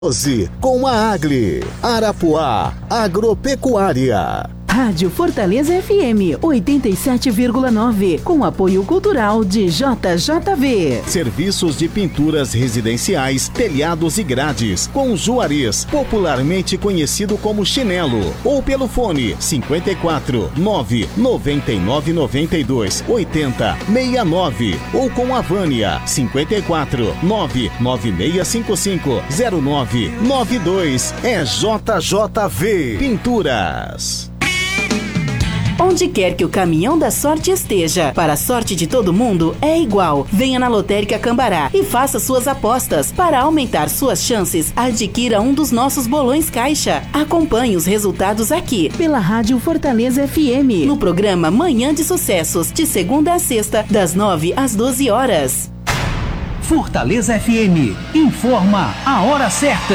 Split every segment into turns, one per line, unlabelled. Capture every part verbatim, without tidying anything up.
Com a Agli, Arapuá, Agropecuária.
Rádio Fortaleza F M oitenta e sete vírgula nove, com apoio cultural de J J V.
Serviços de pinturas residenciais, telhados e grades, com Juarez, popularmente conhecido como Chinelo, ou pelo fone cinquenta e quatro, nove, noventa e nove, noventa e dois, oitenta, sessenta e nove, ou com a Vânia cinquenta e quatro, nove, nove seis cinco cinco, zero nove nove dois. É J J V Pinturas.
Onde quer que o caminhão da sorte esteja, para a sorte de todo mundo é igual. Venha na Lotérica Cambará e faça suas apostas. Para aumentar suas chances, adquira um dos nossos bolões caixa. Acompanhe os resultados aqui, pela Rádio Fortaleza F M, no programa Manhã de Sucessos, de segunda a sexta, das nove às doze horas.
Fortaleza F M, informa a hora certa.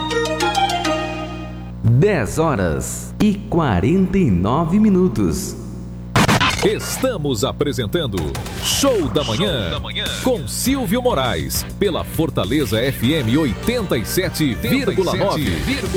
dez horas e quarenta e nove minutos.
Estamos apresentando Show da Manhã, Show da Manhã com Silvio Moraes, pela Fortaleza F M oitenta e sete vírgula nove.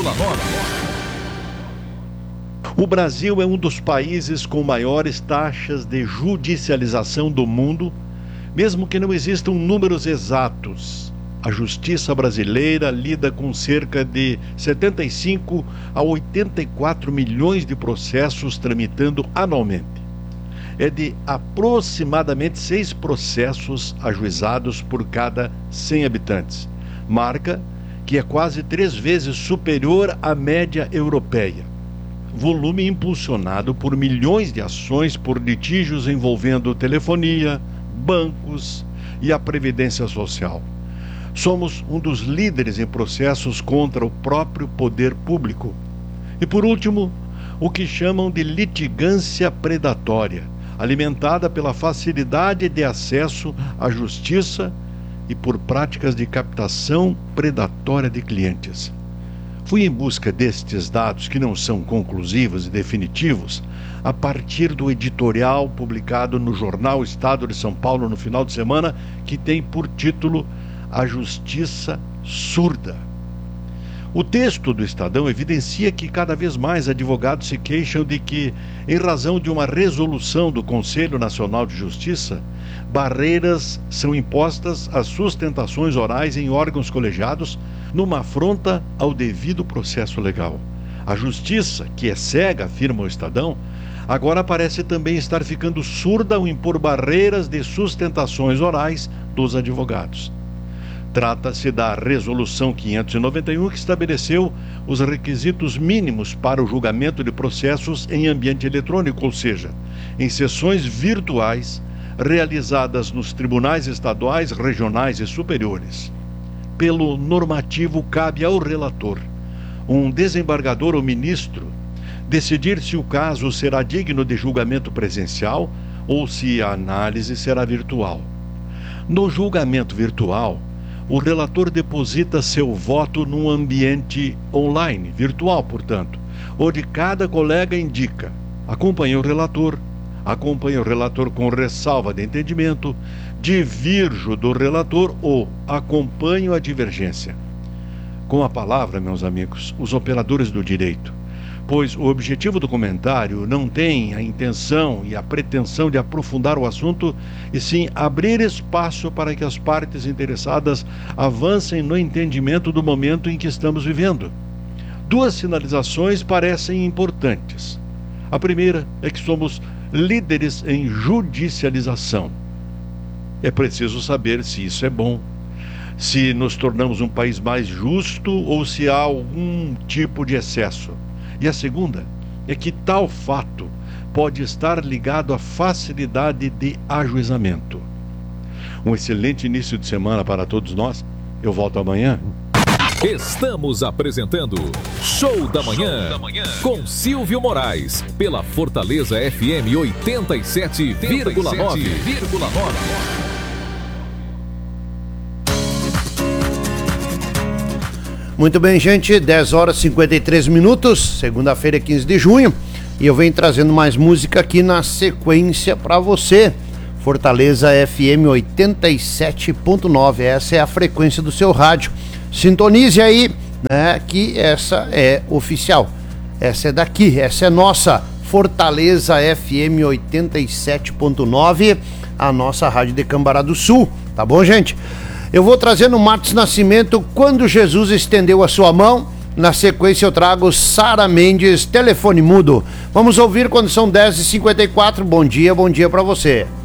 O Brasil é um dos países com maiores taxas de judicialização do mundo, mesmo que não existam números exatos. A justiça brasileira lida com cerca de setenta e cinco a oitenta e quatro milhões de processos tramitando anualmente. É de aproximadamente seis processos ajuizados por cada cem habitantes, marca que é quase três vezes superior à média europeia. Volume impulsionado por milhões de ações por litígios envolvendo telefonia, bancos e a Previdência Social. Somos um dos líderes em processos contra o próprio poder público. E por último, o que chamam de litigância predatória, alimentada pela facilidade de acesso à justiça e por práticas de captação predatória de clientes. Fui em busca destes dados, que não são conclusivos e definitivos, a partir do editorial publicado no jornal Estado de São Paulo no final de semana, que tem por título A Justiça Surda. O texto do Estadão evidencia que cada vez mais advogados se queixam de que, em razão de uma resolução do Conselho Nacional de Justiça, barreiras são impostas às sustentações orais em órgãos colegiados numa afronta ao devido processo legal. A justiça, que é cega, afirma o Estadão, agora parece também estar ficando surda ao impor barreiras de sustentações orais dos advogados. Trata-se da Resolução quinhentos e noventa e um, que estabeleceu os requisitos mínimos para o julgamento de processos em ambiente eletrônico, ou seja, em sessões virtuais realizadas nos tribunais estaduais, regionais e superiores. Pelo normativo, cabe ao relator, um desembargador ou ministro, decidir se o caso será digno de julgamento presencial ou se a análise será virtual. No julgamento virtual, o relator deposita seu voto num ambiente online, virtual, portanto, onde cada colega indica: acompanha o relator, acompanha o relator com ressalva de entendimento, divirjo do relator ou acompanho a divergência. Com a palavra, meus amigos, os operadores do direito, pois o objetivo do comentário não tem a intenção e a pretensão de aprofundar o assunto, e sim abrir espaço para que as partes interessadas avancem no entendimento do momento em que estamos vivendo. Duas sinalizações parecem importantes. A primeira é que somos líderes em judicialização. É preciso saber se isso é bom, se nos tornamos um país mais justo ou se há algum tipo de excesso. E a segunda é que tal fato pode estar ligado à facilidade de ajuizamento. Um excelente início de semana para todos nós. Eu volto amanhã.
Estamos apresentando Show da Manhã, Show da Manhã com Silvio Moraes, pela Fortaleza F M oitenta e sete vírgula nove.
Muito bem, gente, dez horas e cinquenta e três minutos, segunda-feira, quinze de junho, e eu venho trazendo mais música aqui na sequência para você. Fortaleza F M oitenta e sete ponto nove, essa é a frequência do seu rádio. Sintonize aí né, que essa é oficial. Essa é daqui, essa é nossa Fortaleza F M oitenta e sete ponto nove, a nossa rádio de Cambará do Sul, tá bom, gente? Eu vou trazer no Marcos Nascimento, Quando Jesus Estendeu a Sua Mão. Na sequência eu trago Sara Mendes, Telefone Mudo. Vamos ouvir quando são dez e cinquenta e quatro. Bom dia, bom dia pra você.